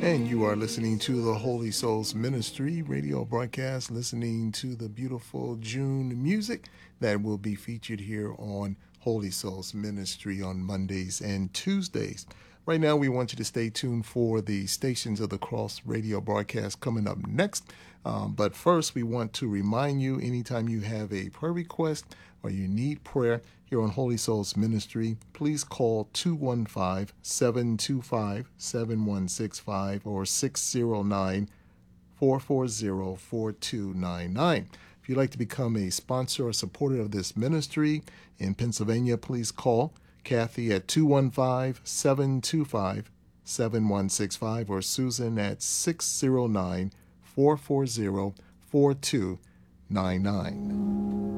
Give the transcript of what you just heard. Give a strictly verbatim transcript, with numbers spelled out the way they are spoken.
And you are listening to the Holy Souls Ministry radio broadcast, listening to the beautiful June music that will be featured here on Holy Souls Ministry on Mondays and Tuesdays. Right now, we want you to stay tuned for the Stations of the Cross radio broadcast coming up next. Um, but first, we want to remind you, anytime you have a prayer request or you need prayer here on Holy Souls Ministry, please call two one five, seven two five, seven one six five or six zero nine, four four zero, four two nine nine. If you'd like to become a sponsor or supporter of this ministry in Pennsylvania, please call Kathy at two one five, seven two five, seven one six five or Susan at six zero nine, four four zero, four two nine nine.